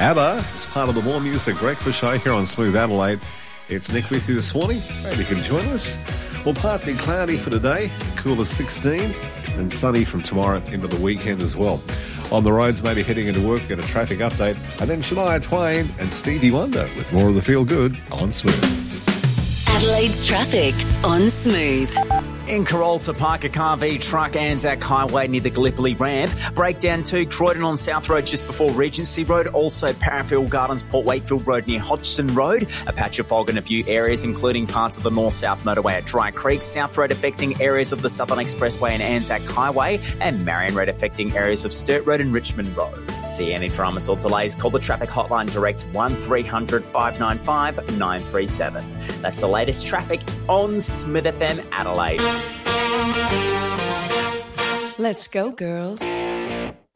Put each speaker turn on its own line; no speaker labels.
ABBA is part of the More Music Breakfast Show here on Smooth Adelaide. It's Nick with you this morning. Maybe you can join us. Well, partly cloudy for today, cool as 16, and sunny from tomorrow into the weekend as well. On the roads, maybe heading into work, get a traffic update, and then Shania Twain and Stevie Wonder with more of the Feel Good on Smooth.
Adelaide's traffic on Smooth.
In Carolta, park a car v truck Anzac Highway near the Gallipoli ramp. Breakdown to Croydon on South Road just before Regency Road. Also Parafield Gardens, Port Wakefield Road near Hodgson Road. A patch of fog in a few areas, including parts of the North-South motorway at Dry Creek. South Road affecting areas of the Southern Expressway and Anzac Highway. And Marion Road affecting areas of Sturt Road and Richmond Road. See any dramas or delays, call the traffic hotline direct 1300 595 937. That's the latest traffic on Smith FM Adelaide.
Let's go, girls.